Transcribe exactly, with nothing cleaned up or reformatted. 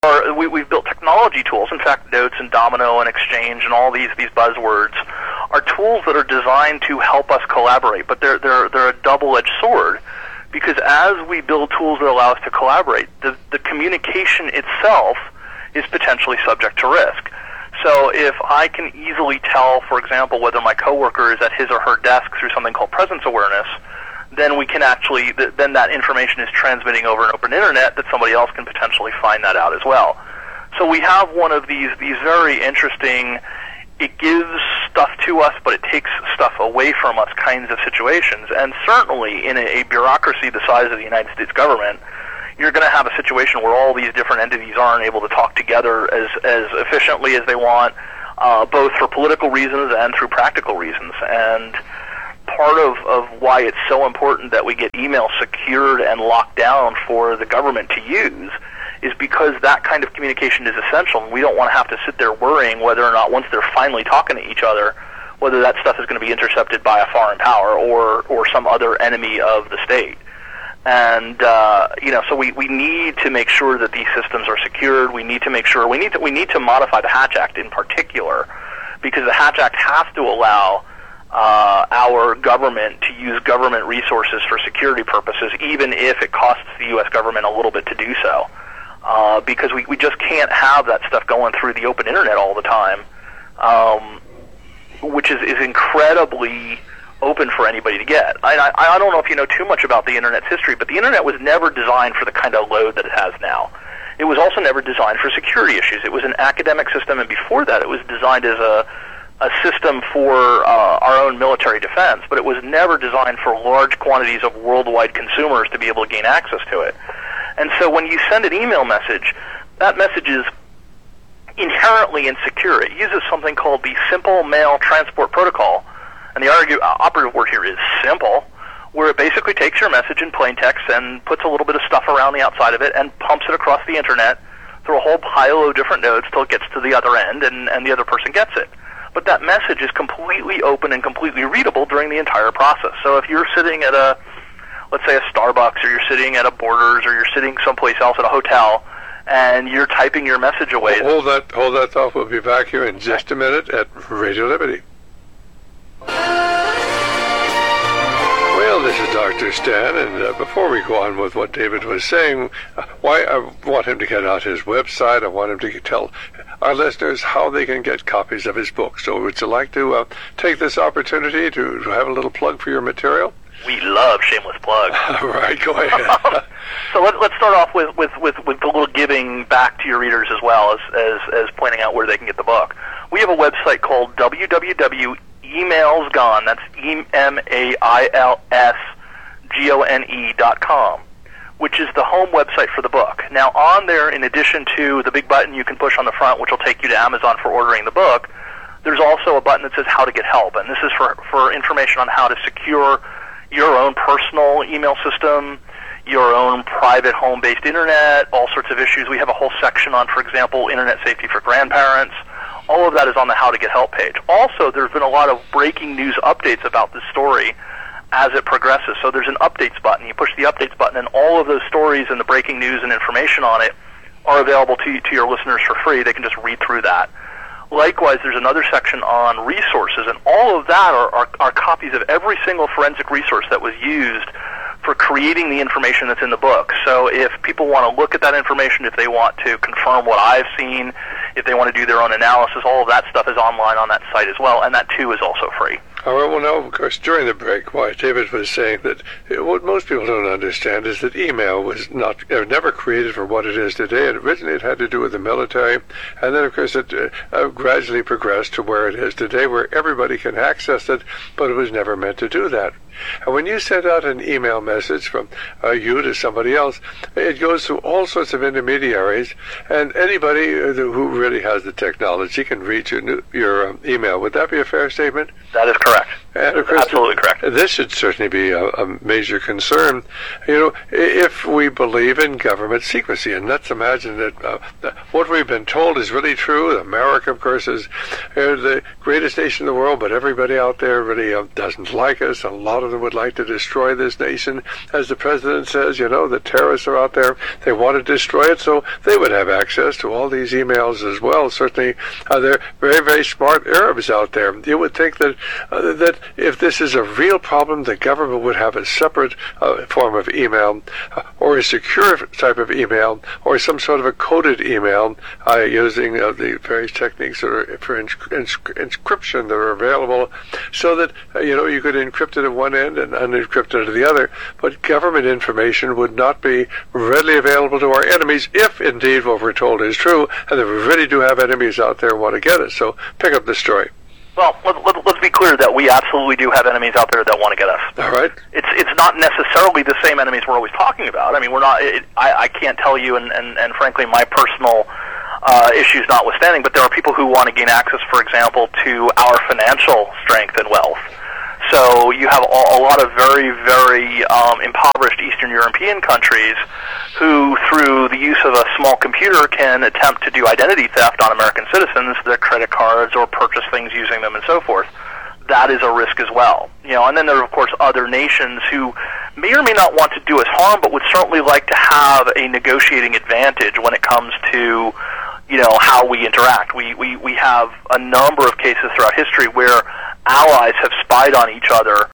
are, we, we've built technology tools. In fact, Notes and Domino and Exchange and all these these buzzwords are tools that are designed to help us collaborate, but they're they're they're a double-edged sword, because as we build tools that allow us to collaborate, the the communication itself is potentially subject to risk. So if I can easily tell, for example, whether my coworker is at his or her desk through something called presence awareness, then we can actually, then that information is transmitting over an open internet that somebody else can potentially find that out as well. So we have one of these, these very interesting, it gives stuff to us, but it takes stuff away from us kinds of situations. And certainly in a, a bureaucracy the size of the United States government, you're going to have a situation where all these different entities aren't able to talk together as, as efficiently as they want, uh, both for political reasons and through practical reasons. And part of, of why it's so important that we get email secured and locked down for the government to use is because that kind of communication is essential, and we don't want to have to sit there worrying whether or not, once they're finally talking to each other, whether that stuff is going to be intercepted by a foreign power or, or some other enemy of the state. And, uh, you know, so we, we need to make sure that these systems are secured. We need to make sure, we need to, we need to modify the Hatch Act in particular, because the Hatch Act has to allow uh, our government to use government resources for security purposes, even if it costs the U S government a little bit to do so. Uh, because we, we just can't have that stuff going through the open internet all the time, um, which is, is incredibly open for anybody to get. I, I, I don't know if you know too much about the Internet's history, but the Internet was never designed for the kind of load that it has now. It was also never designed for security issues. It was an academic system, and before that it was designed as a, a system for uh, our own military defense, but it was never designed for large quantities of worldwide consumers to be able to gain access to it. And so when you send an email message, that message is inherently insecure. It uses something called the Simple Mail Transport Protocol, and the argue, uh, operative word here is simple, where it basically takes your message in plain text and puts a little bit of stuff around the outside of it and pumps it across the internet through a whole pile of different nodes till it gets to the other end and, and the other person gets it. But that message is completely open and completely readable during the entire process. So if you're sitting at a, let's say a Starbucks, or you're sitting at a Borders, or you're sitting someplace else at a hotel, and you're typing your message away. Well, hold that, hold that thought. We'll be back here in just a minute at Radio Liberty. Well, this is Doctor Stan, and uh, before we go on with what David was saying, uh, why I want him to get out his website. I want him to tell our listeners how they can get copies of his book. So would you like to uh, take this opportunity to, to have a little plug for your material? We love shameless plugs. All right, go ahead. So let, let's start off with, with, with, with a little giving back to your readers as well as, as, as pointing out where they can get the book. We have a website called w w w dot emails gone, that's E M A I L S G O N E dot com, which is the home website for the book. Now on there, in addition to the big button you can push on the front, which will take you to Amazon for ordering the book, there's also a button that says how to get help, and this is for, for information on how to secure your own personal email system, your own private home-based internet, all sorts of issues. We have a whole section on, for example, internet safety for grandparents. All of that is on the How to Get Help page. Also, there's been a lot of breaking news updates about this story as it progresses. So there's an updates button. You push the updates button, and all of those stories and the breaking news and information on it are available to, to your listeners for free. They can just read through that. Likewise, there's another section on resources, and all of that are, are, are copies of every single forensic resource that was used for creating the information that's in the book. So if people want to look at that information, if they want to confirm what I've seen, if they want to do their own analysis, all of that stuff is online on that site as well, and that too is also free. All right, well, now, of course, during the break, why David was saying that what most people don't understand is that email was not uh, never created for what it is today. And originally it had to do with the military, and then, of course, it uh, uh, gradually progressed to where it is today, where everybody can access it, but it was never meant to do that. And when you send out an email message from uh, you to somebody else, it goes through all sorts of intermediaries, and anybody uh, who really has the technology can read your, new, your um, email. Would that be a fair statement? That is correct. And of course, absolutely correct. This should certainly be a, a major concern. You know, if we believe in government secrecy, and let's imagine that, uh, that what we've been told is really true. America, of course, is uh, the greatest nation in the world, but everybody out there really uh, doesn't like us. A lot of them would like to destroy this nation. As the president says, you know, the terrorists are out there. They want to destroy it, so they would have access to all these emails as well. Certainly, uh, there are very, very smart Arabs out there. You would think that uh, that if this is a real problem, the government would have a separate uh, form of email, uh, or a secure type of email, or some sort of a coded email uh, using uh, the various techniques that are for ins- ins- encryption that are available, so that uh, you know you could encrypt it at one end and unencrypt it at the other. But government information would not be readily available to our enemies if indeed what we're told is true, and that we really do have enemies out there who want to get us. So pick up the story. Well, let, let, let's be clear that we absolutely do have enemies out there that want to get us. All right. It's it's not necessarily the same enemies we're always talking about. I mean, we're not. It, I, I can't tell you, and, and, and frankly, my personal uh, issues notwithstanding, but there are people who want to gain access, for example, to our financial strength and wealth. So you have a, a lot of very, very um, impoverished Eastern European countries who, through the use of a small computer, can attempt to do identity theft on American citizens, their credit cards, or purchase things using them and so forth. That is a risk as well. You know, and then there are, of course, other nations who may or may not want to do us harm, but would certainly like to have a negotiating advantage when it comes to, you know, how we interact. We, we, we have a number of cases throughout history where allies have spied on each other